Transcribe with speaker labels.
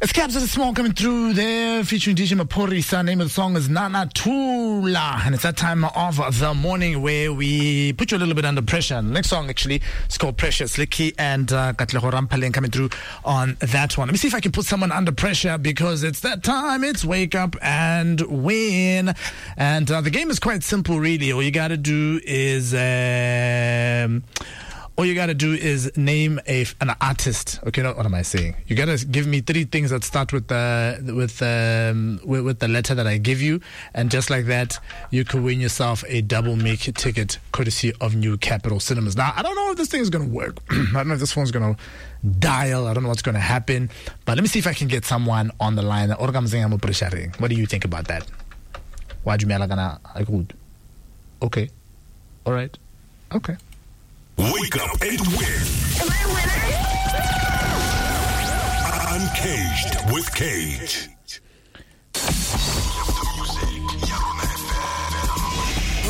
Speaker 1: It's Caps of the Small coming through there, featuring DJ Maphorisa. Name of the song is Nana Tula, and it's that time of the morning where we put you a little bit under pressure. The next song actually is called Precious. Licky and Katlego Rampaleng coming through on that one. Let me see if I can put someone under pressure because it's that time. It's wake up and win, and the game is quite simple, really. All you gotta do is name an artist. Okay, what am I saying? You gotta give me 3 things that start with the letter that I give you, and just like that, you could win yourself a double make ticket courtesy of New Capital Cinemas. Now, I don't know if this thing is gonna work. I don't know if this phone's gonna dial. I don't know what's gonna happen. But let me see if I can get someone on the line. What do you think about that? Okay. All right. Okay.
Speaker 2: Wake up and win.
Speaker 3: Am I a winner?
Speaker 2: Uncaged with Cage.